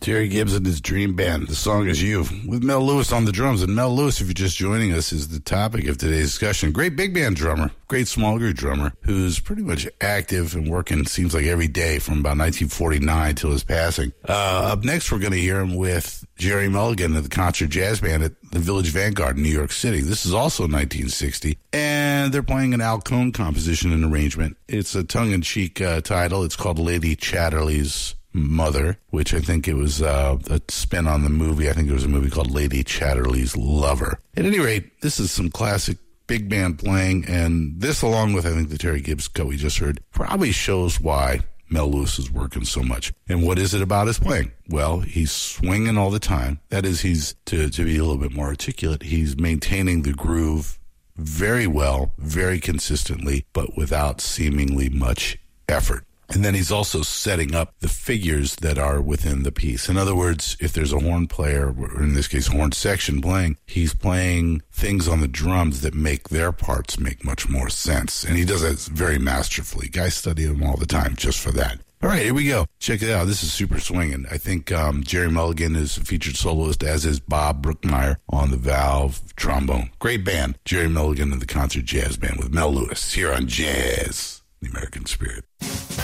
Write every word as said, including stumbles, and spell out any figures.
Jerry Gibbs and his Dream Band. The song is You, with Mel Lewis on the drums. And Mel Lewis, if you're just joining us, is the topic of today's discussion. Great big band drummer, great small group drummer, who's pretty much active and working, seems like every day from about nineteen forty-nine till his passing. Uh, up next, we're going to hear him with Jerry Mulligan of the Concert Jazz Band at the Village Vanguard in New York City. This is also nineteen sixty, and they're playing an Al Cohn composition and arrangement. It's a tongue-in-cheek uh, title. It's called Lady Chatterley's Mother, which I think it was uh, a spin on the movie. I think there was a movie called Lady Chatterley's Lover. At any rate, this is some classic big band playing, and this, along with, I think, the Terry Gibbs cut we just heard, probably shows why Mel Lewis is working so much. And what is it about his playing? Well, he's swinging all the time. That is, he's, to, to be a little bit more articulate, he's maintaining the groove very well, very consistently, but without seemingly much effort. And then he's also setting up the figures that are within the piece. In other words, if there's a horn player, or in this case, horn section playing, he's playing things on the drums that make their parts make much more sense. And he does that very masterfully. Guys study him all the time just for that. All right, here we go. Check it out. This is super swinging. I think um, Jerry Mulligan is a featured soloist, as is Bob Brookmeyer on the valve trombone. Great band. Jerry Mulligan and the Concert Jazz Band with Mel Lewis here on Jazz, the American Spirit.